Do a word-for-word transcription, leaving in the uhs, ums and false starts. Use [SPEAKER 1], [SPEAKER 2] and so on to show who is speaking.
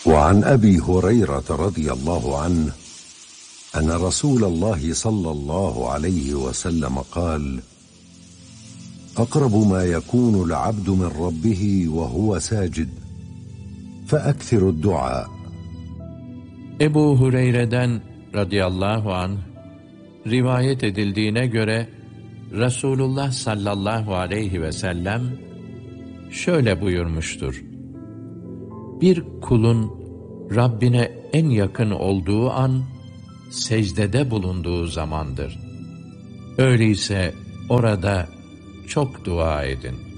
[SPEAKER 1] وعن أبي هريرة رضي الله عنه أن رسول الله صلى الله عليه وسلم قال: أقرب ما يكون العبد من ربه وهو ساجد فأكثر الدعاء.
[SPEAKER 2] Ebu Hureyre'den radıyallahu anh rivayet edildiğine göre Resulullah sallallahu aleyhi ve sellem şöyle buyurmuştur: Bir kulun Rabbine en yakın olduğu an secdede bulunduğu zamandır. Öyleyse orada çok dua edin.